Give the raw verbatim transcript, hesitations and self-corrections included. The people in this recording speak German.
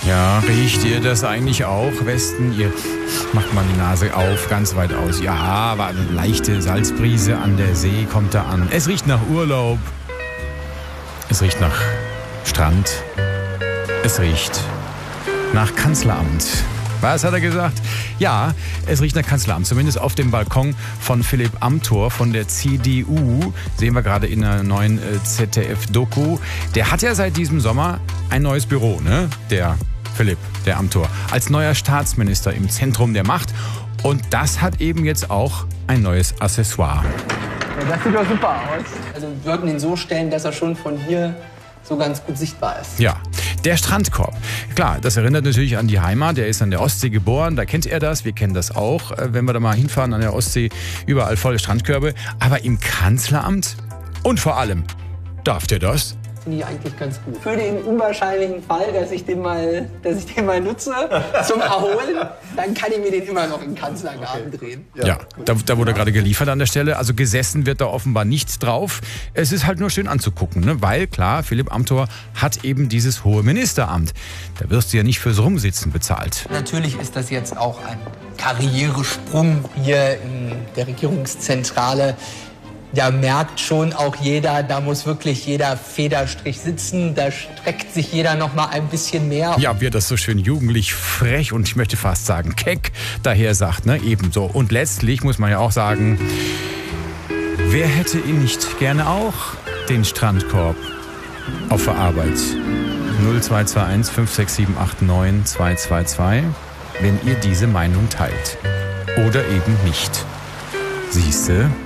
Ja, riecht ihr das eigentlich auch, Westen? Ihr macht mal die Nase auf, ganz weit aus. Ja, aber eine leichte Salzbrise an der See kommt da an. Es riecht nach Urlaub. Es riecht nach Strand. Es riecht nach Kanzleramt. Was hat er gesagt? Ja, es riecht nach Kanzleramt. Zumindest auf dem Balkon von Philipp Amthor von der C D U. Sehen wir gerade in einer neuen äh, Z D F-Doku. Der hat ja seit diesem Sommer ein neues Büro, ne? Der Philipp, der Amthor. Als neuer Staatsminister im Zentrum der Macht. Und das hat eben jetzt auch ein neues Accessoire. Ja, das sieht doch super aus. Also wir würden ihn so stellen, dass er schon von hier so ganz gut sichtbar ist. Ja, der Strandkorb. Klar, das erinnert natürlich an die Heimat. Der ist an der Ostsee geboren, da kennt er das. Wir kennen das auch, wenn wir da mal hinfahren an der Ostsee. Überall volle Strandkörbe. Aber im Kanzleramt? Und vor allem, darf der das? Finde ich eigentlich ganz gut. Für den unwahrscheinlichen Fall, dass ich den mal, dass ich den mal nutze zum Erholen, dann kann ich mir den immer noch im Kanzlergarten okay. drehen. Ja, ja da, da wurde gerade geliefert an der Stelle. Also gesessen wird da offenbar nichts drauf. Es ist halt nur schön anzugucken, ne? Weil klar, Philipp Amthor hat eben dieses hohe Ministeramt. Da wirst du ja nicht fürs Rumsitzen bezahlt. Natürlich ist das jetzt auch ein Karrieresprung hier in der Regierungszentrale. Da merkt schon auch jeder, da muss wirklich jeder Federstrich sitzen, da streckt sich jeder noch mal ein bisschen mehr. Ja, wie er das so schön jugendlich, frech und ich möchte fast sagen keck daher sagt, ne, ebenso. Und letztlich muss man ja auch sagen, wer hätte ihn nicht gerne auch, den Strandkorb auf der Arbeit? null zwei zwei eins fünf sechs sieben acht neun zwei zwei zwei, wenn ihr diese Meinung teilt. Oder eben nicht. Siehste?